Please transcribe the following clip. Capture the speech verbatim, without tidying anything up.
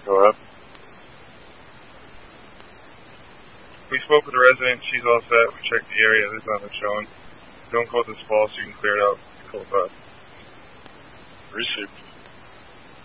Go ahead. We spoke with the resident. She's all set. We checked the area. There's nothing showing. Don't call this fall so you can clear it out. Call back. Received.